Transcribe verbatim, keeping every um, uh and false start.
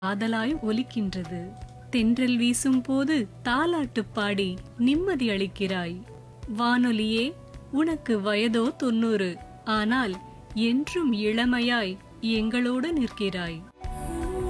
காதலாய் ஒலிக்கின்றது. தென்றல் வீசும் போது தாலாட்டு பாடி நிம்மதி அளிக்கிறாய். வானொலியே, உனக்கு வயதோ தொண்ணூறு, ஆனால் என்றும் இளமையாய் எங்களோடு நிற்கிறாய்.